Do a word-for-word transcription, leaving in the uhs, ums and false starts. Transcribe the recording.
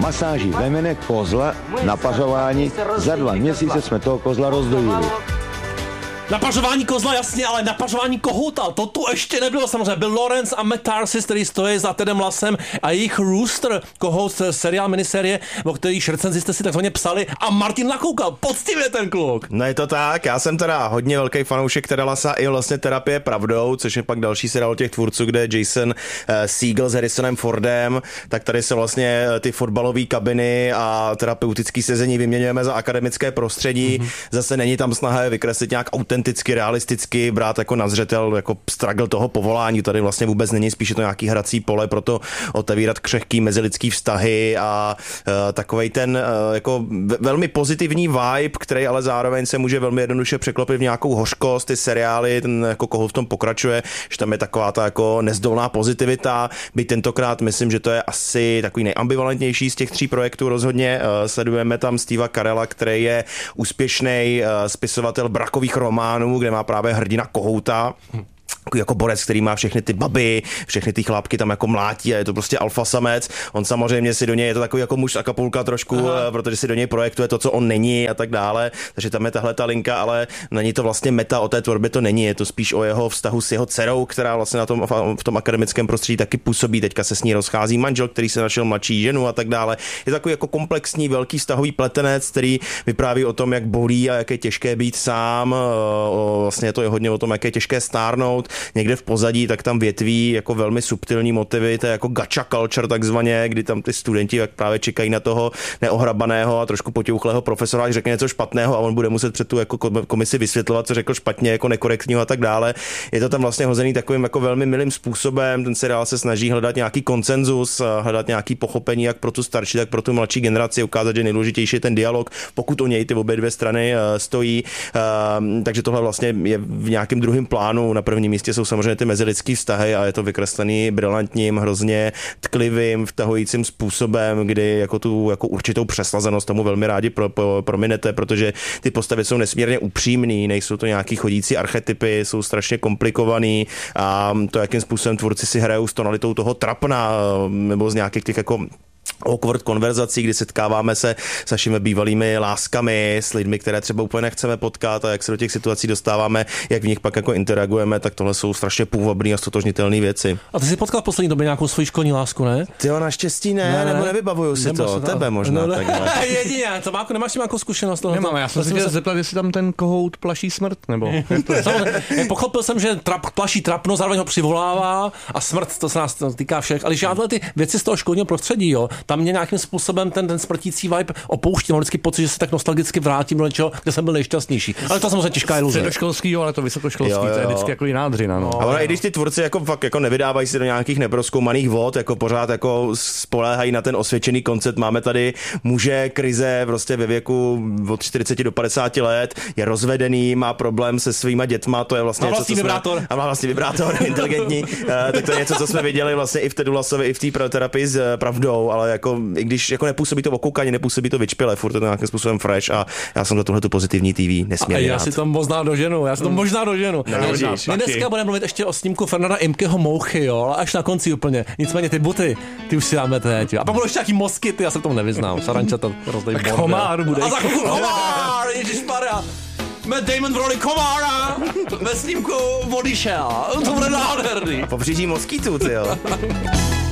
masáži vemene kozla na pařování. Za dva měsíce jsme toho kozla rozdojili. Napařování kozla, jasně, ale napařování kohouta, to tu ještě nebylo samozřejmě. Byl Lawrence a Matt Tarsis, který stojí za Tedem Lassem a jejich Rooster, kohout seriál, miniserie, o kterých recenzi jste si takzvaně psali a Martin nakoukal, poctivě ten kluk. No je to tak, já jsem teda hodně velký fanoušek Teda Lassa i vlastně Terapie pravdou, což je pak další seriál těch tvůrců, kde Jason uh, Segel s Harrisonem Fordem, tak tady se vlastně ty fotbalové kabiny a terapeutické sezení vyměňujeme za akademické prostředí. Mm-hmm. Zase není tam snaha je vykreslit nějak autenticky, realisticky, brát jako na zřetel jako struggle toho povolání. Tady vlastně vůbec není, spíš je to nějaký hrací pole pro to otevírat křehký mezilidský vztahy a uh, takovej ten uh, jako velmi pozitivní vibe, který ale zároveň se může velmi jednoduše překlopit v nějakou hořkost. Ty seriály, ten jako koho v tom pokračuje, že tam je taková ta jako nezdolná pozitivita. Byť tentokrát myslím, že to je asi takový nejambivalentnější z těch tří projektů rozhodně. Uh, sledujeme tam Steva Carella, který je úspěšný uh, spisovatel brakových románů, kde má právě hrdina kohouta, jako borec, který má všechny ty baby, všechny ty chlápky tam jako mlátí a je to prostě alfa samec. On samozřejmě si do něj je to takový jako muž a kapulka trošku, aha, protože si do něj projektuje to, co on není a tak dále. Takže tam je tahle ta linka, ale není to vlastně meta o té tvorbě, to není. Je to spíš o jeho vztahu s jeho dcerou, která vlastně na tom, v tom akademickém prostředí taky působí. Teďka se s ní rozchází manžel, který se našel mladší ženu a tak dále. Je takový jako komplexní velký vztahový pletenec, který vypráví o tom, jak bolí a jak je těžké být sám. Vlastně je to je hodně o tom, jak je těžké stárnout. Někde v pozadí, tak tam větví jako velmi subtilní motivy, to je jako gacha culture takzvaně, kdy tam ty studenti jak právě čekají na toho neohrabaného a trošku potěuchlého profesora, že řekne něco špatného a on bude muset před tu jako komisi vysvětlovat, co řekl špatně, jako nekorektního a tak dále. Je to tam vlastně hozený takovým jako velmi milým způsobem. Ten seriál se snaží hledat nějaký konsenzus, hledat nějaký pochopení jak pro tu starší, tak pro tu mladší generaci, ukázat, že nejdůležitější je ten dialog, pokud o něj ty obě dvě strany stojí. Takže tohle vlastně je v nějakém druhém plánu. Na prvním místě jsou samozřejmě ty mezilidský vztahy a je to vykreslený brilantním, hrozně tklivým, vtahujícím způsobem, kdy jako tu jako určitou přeslazenost tomu velmi rádi pro, pro, prominete, protože ty postavy jsou nesmírně upřímný, nejsou to nějaký chodící archetypy, jsou strašně komplikovaný a to, jakým způsobem tvůrci si hrajou s tonalitou toho trapna nebo z nějakých těch jako awkward konverzací, kdy setkáváme se s našimi bývalými láskami, s lidmi, které třeba úplně nechceme potkat a jak se do těch situací dostáváme, jak v nich pak jako interagujeme, tak tohle jsou strašně půvabné a stotožnitelné věci. A ty jsi potkal v poslední době nějakou svoji školní lásku, ne? Tyjo, naštěstí ne, ne, nebo nevybavuju si nebo to, tebe možná. No, takhle. Jedině, to máko, nemáš nějakou zkušenost? Nemám, já jsem se chtěl zeptat, jestli tam ten kohout plaší smrt, nebo? Pochopil jsem, že trap, plaší trapno, zároveň ho přivolává a smrt, to se nás týká všech, ale žádné ty věci z toho školního prostředí, jo. Tam mě nějakým způsobem ten, ten smrtící vibe opouští. Mám vždycky pocit, že se tak nostalgicky vrátím do něčeho, kde jsem byl nejšťastnější. Ale to samozřejmě těžká iluze. Středoškolský, ale to vysokoškolský, jo, jo. To je vždycky jako jiná dřina. No. A ono, i když ty tvůrci jako fakt jako nevydávají se do nějakých neprozkoumaných vod, jako pořád jako spoléhají na ten osvědčený koncept. Máme tady muže krize prostě ve věku od čtyřicet do padesáti let, je rozvedený, má problém se svýma dětma, to je vlastně má vlastní něco, vibrátor. Jsme, a má vlastní vibrátor, inteligentní. Uh, tak to je něco, co jsme viděli vlastně i v Tedu Lassovi, i v té terapii s pravdou, ale jako i když jako nepůsobí to okoukaně, nepůsobí to vyčpěle, furt je to nějakým způsobem fresh a já jsem za tuhle tu pozitivní T V nesmírně já rád. si to možná doženu, já si to možná doženu. No, My dneska budeme mluvit ještě o snímku Fernanda Imkeho Mouchy, jo, ale až na konci úplně. Nicméně ty buty, ty už si dáme teď. A pak budou ještě nějaký moskyty, já se tomu nevyznám. Sarančata rozdej bordel. Komár bude. A za chvilku komár, ježišmarja. Matt Damon v roli komára ve snímku Odešel. To bude nádherný. Pobřeží moskytů, ty jo.